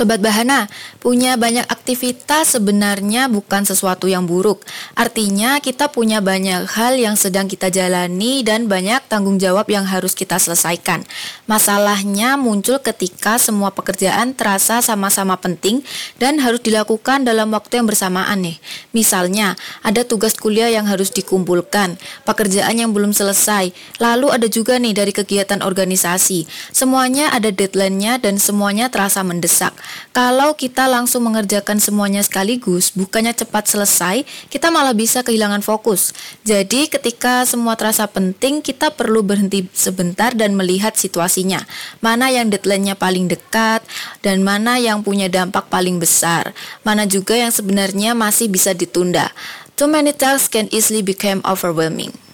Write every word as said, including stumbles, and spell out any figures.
Sobat Bahana, punya banyak aktivitas sebenarnya bukan sesuatu yang buruk. Artinya kita punya banyak hal yang sedang kita jalani dan banyak tanggung jawab yang harus kita selesaikan. Masalahnya muncul ketika semua pekerjaan terasa sama-sama penting dan harus dilakukan dalam waktu yang bersamaan nih. Misalnya, ada tugas kuliah yang harus dikumpulkan, pekerjaan yang belum selesai, lalu ada juga nih dari kegiatan organisasi. Semuanya ada deadline-nya dan semuanya terasa mendesak. Kalau kita langsung mengerjakan semuanya sekaligus, bukannya cepat selesai, kita malah bisa kehilangan fokus. Jadi ketika semua terasa penting, kita perlu berhenti sebentar dan melihat situasinya. Mana yang deadline-nya paling dekat, dan mana yang punya dampak paling besar. Mana juga yang sebenarnya masih bisa ditunda. Too many tasks can easily become overwhelming.